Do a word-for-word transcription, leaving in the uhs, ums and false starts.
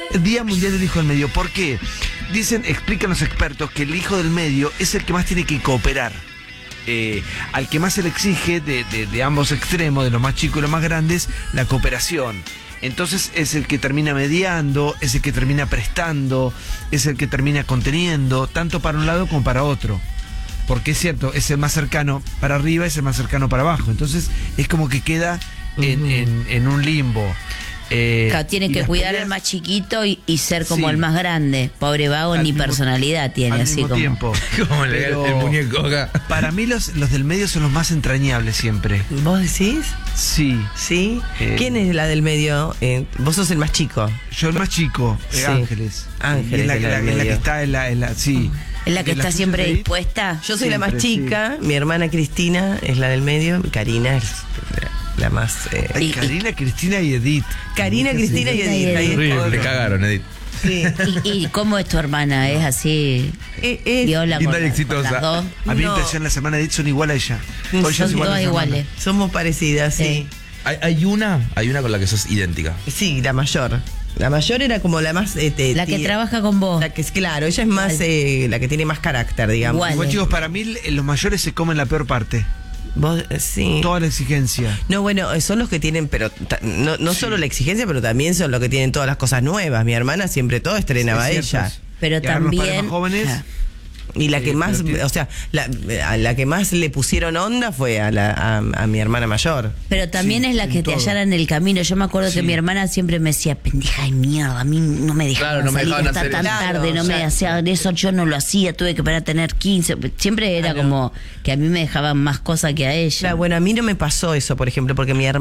Día Mundial del Hijo del Medio. ¿Por qué? Dicen, explican los expertos, que el hijo del medio es el que más tiene que cooperar. Eh, al que más se le exige de, de, de ambos extremos, de los más chicos y los más grandes, la cooperación. Entonces es el que termina mediando, es el que termina prestando, es el que termina conteniendo, tanto para un lado como para otro. Porque es cierto, es el más cercano para arriba, es el más cercano para abajo. Entonces es como que queda en, uh-huh. en, en un limbo. Eh, claro, tiene que cuidar peleas, al más chiquito y, y ser como sí, el más grande. Pobre vago, ni mismo, personalidad tiene, al así mismo como tiempo. Como el, el muñeco acá. Para mí los, los del medio son los más entrañables siempre. ¿Vos decís? Sí. ¿Sí? Eh, ¿Quién es la del medio? Eh, vos sos el más chico. Yo el más chico, eh, sí. Ángeles. Ángeles. Es la, la, la, la que está en la, en la sí. ¿Es la que está siempre de dispuesta? Yo soy siempre, la más chica, sí. Mi hermana Cristina es la del medio, Karina es la más... Eh... Ay, Karina, Cristina y Edith. Karina, Cristina y Edith. Ahí es te cagaron, Edith. Sí. ¿Y, ¿Y cómo es tu hermana? ¿Es así? Es, es viola linda con, y exitosa. Con las dos. A mí no. me impresiona la semana de Edith, son igual a ella. Son ella igual todas iguales. Somos parecidas, sí. sí. Hay, hay una, hay una con la que sos idéntica. Sí, la mayor. La mayor era como la más... Eh, te, la que te, trabaja con vos. La que es, claro, ella es más... Eh, la que tiene más carácter, digamos. Igual, bueno, chicos, para mí los mayores se comen la peor parte. Vos, sí. Toda la exigencia. No, bueno, son los que tienen, pero no, no sí. solo la exigencia, pero también son los que tienen todas las cosas nuevas. Mi hermana siempre todo estrenaba sí, ella. Pero también... Los más jóvenes... Ja. Y la que sí, más, o sea, la, a la que más le pusieron onda fue a, la, a, a mi hermana mayor. Pero también sí, es la que te hallaran el camino. Yo me acuerdo sí. que mi hermana siempre me decía, pendeja de mierda, a mí no me dejaban claro, no salir me hasta tan claro, tarde, no me hacían eso, yo no lo hacía, tuve que esperar a tener quince. Siempre era claro. como que a mí me dejaban más cosas que a ella. Claro, bueno, a mí no me pasó eso, por ejemplo, porque mi hermana